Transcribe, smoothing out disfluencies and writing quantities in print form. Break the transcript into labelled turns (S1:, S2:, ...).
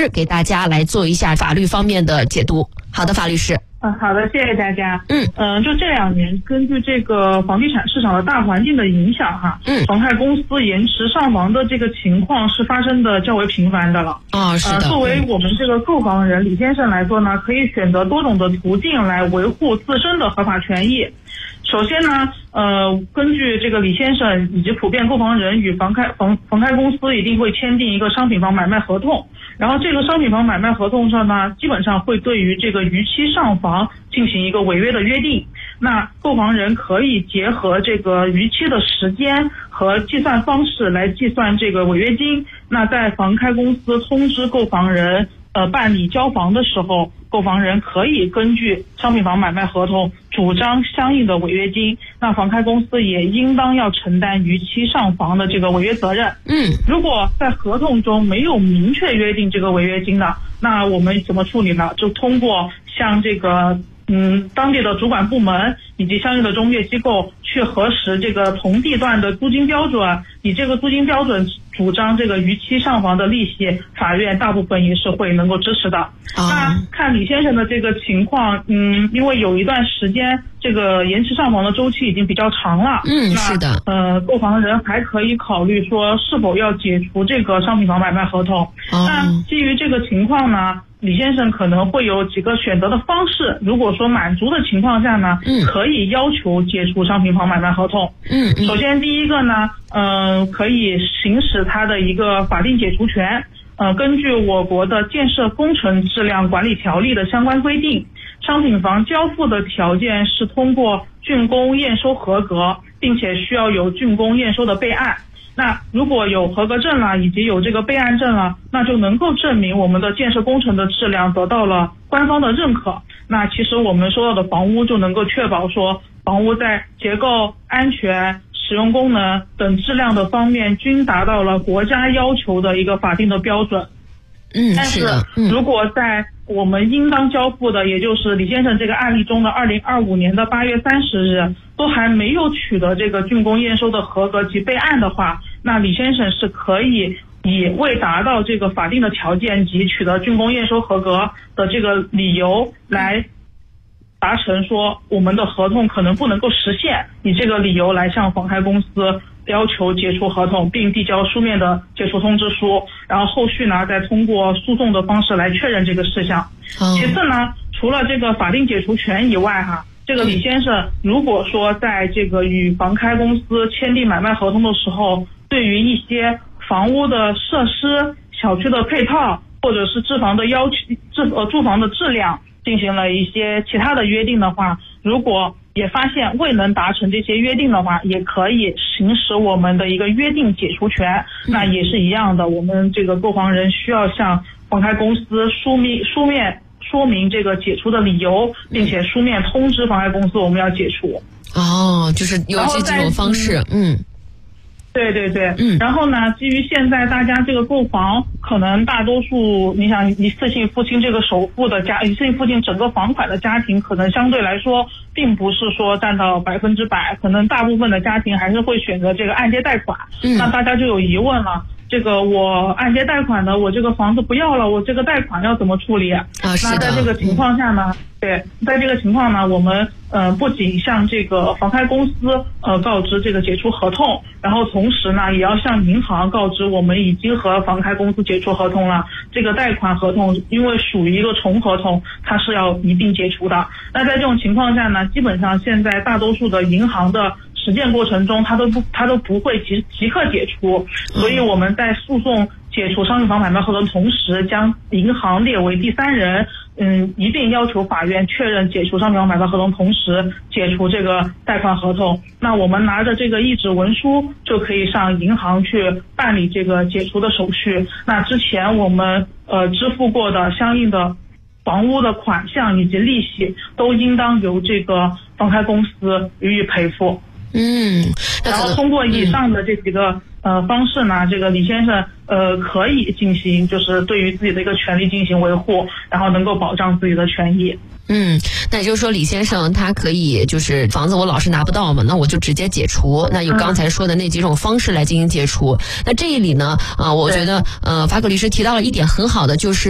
S1: 师给大家来做一下法律方面的解读。好的，法律师。
S2: 好的，谢谢大家。就这2年，根据这个房地产市场的大环境的影响房贷公司延迟上房的这个情况是发生的较为频繁的了。
S1: 是的。
S2: 作为我们这个购房人李先生来说呢，可以选择多种的途径来维护自身的合法权益。首先呢，根据这个李先生以及普遍购房人与房开公司一定会签订一个商品房买卖合同，然后这个商品房买卖合同上呢，基本上会对于这个逾期上房进行一个违约的约定。那购房人可以结合这个逾期的时间和计算方式来计算这个违约金。那在房开公司通知购房人办理交房的时候，购房人可以根据商品房买卖合同主张相应的违约金，那房开公司也应当要承担逾期上房的这个违约责任。如果在合同中没有明确约定这个违约金的，那我们怎么处理呢？就通过向这个当地的主管部门以及相应的中介机构去核实这个同地段的租金标准，以这个租金标准主张这个逾期上房的利息，法院大部分也是会能够支持的。那看李先生的这个情况，因为有一段时间这个延迟上房的周期已经比较长了。
S1: 是的。
S2: 购房人还可以考虑说是否要解除这个商品房买卖合同。那基于这个情况呢，李先生可能会有几个选择的方式。如果说满足的情况下呢，可以要求解除商品房买卖合同。首先第一个呢，可以行使他的一个法定解除权。根据我国的建设工程质量管理条例的相关规定，商品房交付的条件是通过竣工验收合格，并且需要有竣工验收的备案。那如果有合格证了，以及有这个备案证了，那就能够证明我们的建设工程的质量得到了官方的认可。那其实我们收到的房屋就能够确保说房屋在结构、安全、使用功能等质量的方面均达到了国家要求的一个法定的标准。但是如果在我们应当交付的，也就是李先生这个案例中的2025年的8月30日都还没有取得这个竣工验收的合格及备案的话，那李先生是可以以未达到这个法定的条件及取得竣工验收合格的这个理由来达成说我们的合同可能不能够实现，以这个理由来向房开公司要求解除合同，并递交书面的解除通知书，然后后续呢再通过诉讼的方式来确认这个事项。其次呢，除了这个法定解除权以外这个李先生如果说在这个与房开公司签订买卖合同的时候，对于一些房屋的设施、小区的配套或者是住房的质量进行了一些其他的约定的话，如果也发现未能达成这些约定的话，也可以行使我们的一个约定解除权。那也是一样的，我们这个购房人需要向房开公司书面说明这个解除的理由，并且书面通知房开公司我们要解除。
S1: 就是有这几种方式。
S2: 对。然后呢，基于现在大家这个购房，可能大多数，你想一次性付清这个首付的一次性付清整个房款的家庭，可能相对来说并不是说占到100%，可能大部分的家庭还是会选择这个按揭贷款。那大家就有疑问了，这个我按揭贷款的，我这个房子不要了，我这个贷款要怎么处理？那在这个情况下呢，在这个情况呢，我们不仅向这个房开公司告知这个解除合同，然后同时呢也要向银行告知我们已经和房开公司解除合同了，这个贷款合同因为属于一个重合同，它是要一并解除的。那在这种情况下呢，基本上现在大多数的银行的实践过程中，它都不会即刻解除，所以我们在诉讼解除商品房买卖合同同时，将银行列为第三人，一并要求法院确认解除商品房买卖合同，同时解除这个贷款合同。那我们拿着这个一纸文书就可以上银行去办理这个解除的手续。那之前我们支付过的相应的房屋的款项以及利息，都应当由这个房开公司予以赔付。然后通过以上的这几个方式呢，这个李先生可以进行就是对于自己的一个权利进行维护，然后能够保障自己的权益。
S1: 那也就是说李先生他可以就是房子我老是拿不到嘛，那我就直接解除，那有刚才说的那几种方式来进行解除。那这里呢我觉得法可律师提到了一点很好的，就是